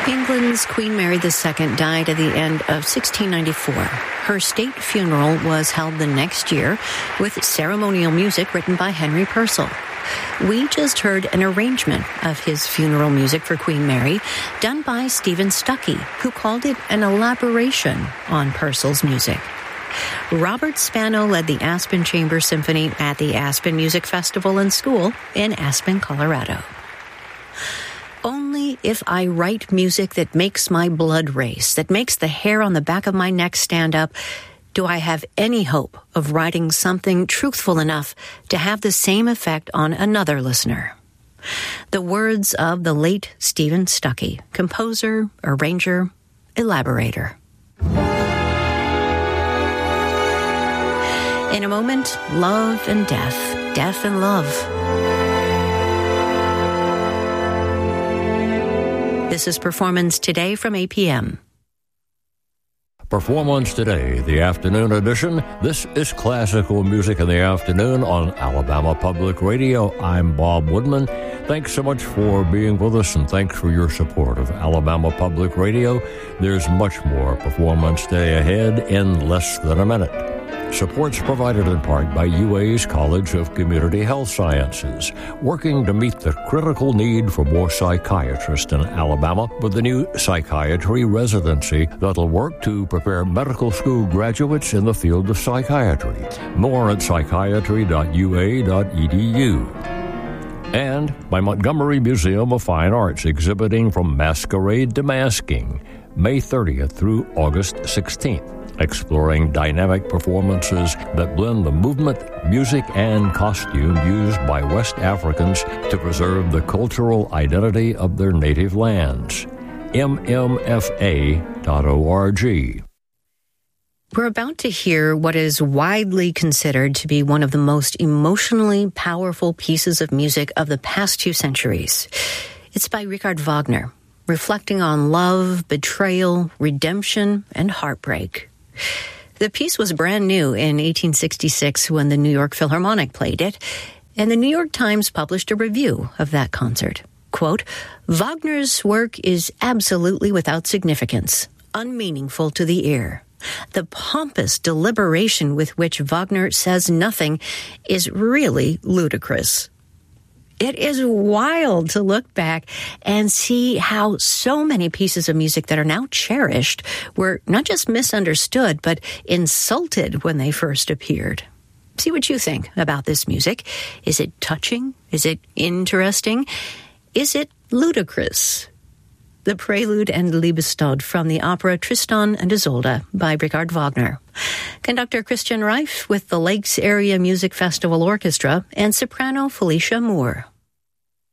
England's Queen Mary II died at the end of 1694. Her state funeral was held the next year with ceremonial music written by Henry Purcell. We just heard an arrangement of his funeral music for Queen Mary done by Stephen Stuckey, who called it an elaboration on Purcell's music. Robert Spano led the Aspen Chamber Symphony at the Aspen Music Festival and School in Aspen, Colorado. Only if I write music that makes my blood race, that makes the hair on the back of my neck stand up, do I have any hope of writing something truthful enough to have the same effect on another listener. The words of the late Stephen Stuckey, composer, arranger, elaborator. In a moment, love and death, death and love. This is Performance Today from APM. Performance Today, the afternoon edition. This is classical music in the afternoon on Alabama Public Radio. I'm Bob Woodman. Thanks so much for being with us, and thanks for your support of Alabama Public Radio. There's much more Performance Day ahead in less than a minute. Support's provided in part by UA's College of Community Health Sciences, working to meet the critical need for more psychiatrists in Alabama with the new psychiatry residency that'll work to prepare medical school graduates in the field of psychiatry. More at psychiatry.ua.edu. And by Montgomery Museum of Fine Arts, exhibiting From Masquerade to Masking, May 30th through August 16th. Exploring dynamic performances that blend the movement, music, and costume used by West Africans to preserve the cultural identity of their native lands. mmfa.org. We're about to hear what is widely considered to be one of the most emotionally powerful pieces of music of the past 2 centuries. It's by Richard Wagner, reflecting on love, betrayal, redemption, and heartbreak. The piece was brand new in 1866 when the New York Philharmonic played it, and the New York Times published a review of that concert. Quote, Wagner's work is absolutely without significance, unmeaningful to the ear. The pompous deliberation with which Wagner says nothing is really ludicrous. It is wild to look back and see how so many pieces of music that are now cherished were not just misunderstood, but insulted when they first appeared. See what you think about this music. Is it touching? Is it interesting? Is it ludicrous? The Prelude and Liebestod from the opera Tristan and Isolde by Richard Wagner. Conductor Christian Reif with the Lakes Area Music Festival Orchestra and soprano Felicia Moore.